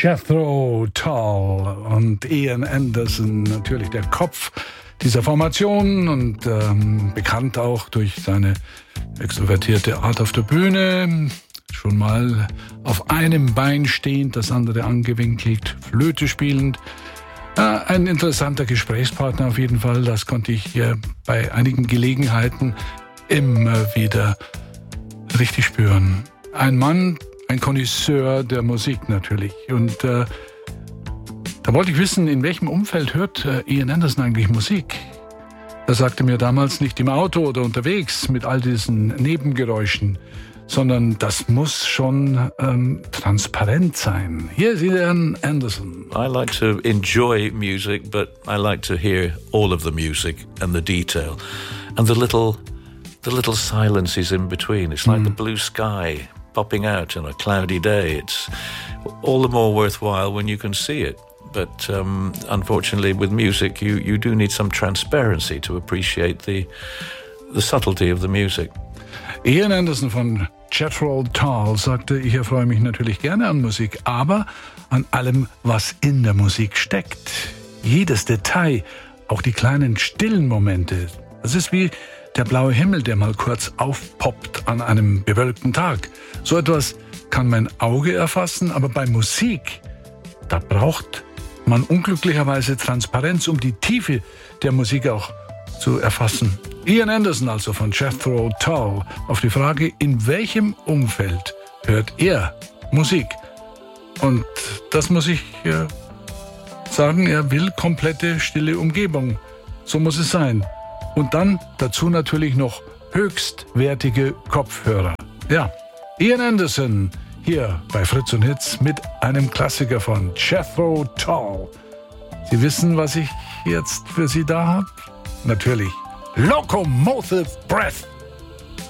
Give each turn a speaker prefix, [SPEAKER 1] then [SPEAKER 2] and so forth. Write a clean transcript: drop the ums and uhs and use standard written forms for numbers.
[SPEAKER 1] Jethro Tull und Ian Anderson, natürlich der Kopf dieser Formation und bekannt auch durch seine extrovertierte Art auf der Bühne. Schon mal auf einem Bein stehend, das andere angewinkelt, Flöte spielend. Ein interessanter Gesprächspartner auf jeden Fall. Das konnte ich bei einigen Gelegenheiten immer wieder richtig spüren. Ein Mann, ein Connoisseur der Musik natürlich. Und da wollte ich wissen, in welchem Umfeld hört Ian Anderson eigentlich Musik? Er sagte mir damals nicht im Auto oder unterwegs mit all diesen Nebengeräuschen, sondern das muss schon transparent sein. Hier ist Ian Anderson.
[SPEAKER 2] I like to enjoy music, but I like to hear all of the music and the detail and the little silences in between. It's like the blue sky popping out on a cloudy day. It's all the more worthwhile when you can see it. But unfortunately, with music, you do need some transparency to appreciate the subtlety of the music.
[SPEAKER 1] Ian Anderson von Jethro Tull sagte, ich erfreue mich natürlich gerne an Musik, aber an allem, was in der Musik steckt. Jedes Detail, auch die kleinen stillen Momente. Das ist wie der blaue Himmel, der mal kurz aufpoppt an einem bewölkten Tag. So etwas kann mein Auge erfassen, aber bei Musik, da braucht man unglücklicherweise Transparenz, um die Tiefe der Musik auch zu erfassen. Ian Anderson also von Jethro Tull auf die Frage, in welchem Umfeld hört er Musik? Und das muss ich sagen, er will komplette stille Umgebung. So muss es sein. Und dann dazu natürlich noch höchstwertige Kopfhörer. Ja, Ian Anderson hier bei Fritz und Hits mit einem Klassiker von Jethro Tull. Sie wissen, was ich jetzt für Sie da habe? Natürlich. Locomotive Breath.